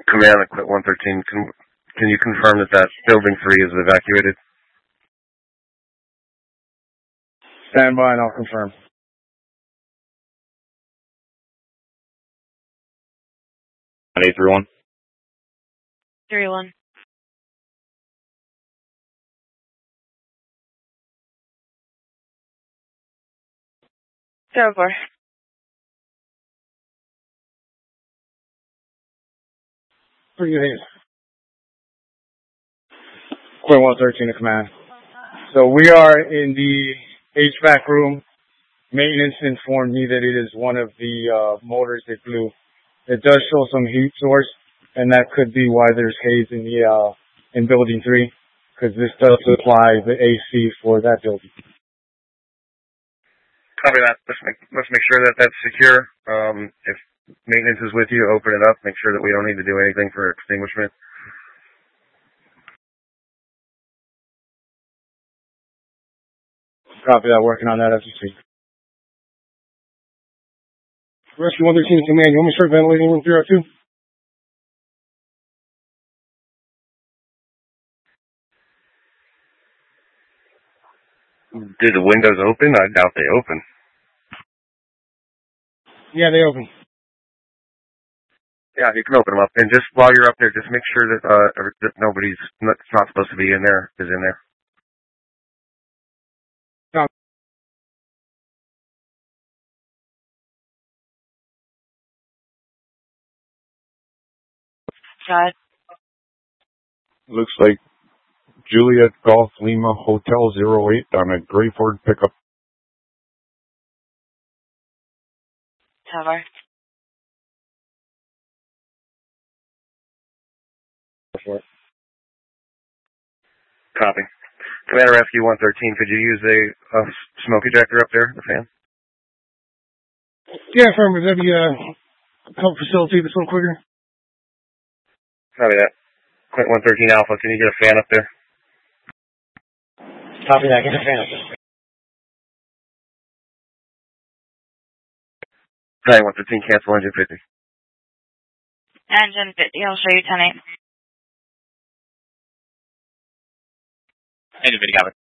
Command, Quit 113. Can you confirm that building 3 is evacuated? Stand by and I'll confirm. 831. 3-1. Zero 4. Pretty good. Quit 113 to command. So we are in the HVAC room. Maintenance informed me that it is one of the motors that blew. It does show some heat source, and that could be why there's haze in the in building 3, because this does supply the AC for that building. Copy that. Let's make sure that that's secure. If maintenance is with you, open it up. Make sure that we don't need to do anything for extinguishment. Copy that. Working on that as we speak. Rescue 113 to command. You want me to start ventilating room 302? Did the windows open? I doubt they open. Yeah, they open. Yeah, you can open them up. And just while you're up there, just make sure that that that's not supposed to be in there is in there. God. Looks like Juliet Golf Lima Hotel 08 on a Gray Ford pickup. Tower. Copy. Commander Rescue 113, could you use a smoke ejector up there, the fan? Yeah, affirmative. That'd be help facilitate this a little quicker. Copy that. Quit 113 Alpha, can you get a fan up there? Copy that. Get a fan up there. 113, cancel engine 50. Engine 50, I'll show you 10-8. Engine 50, copy.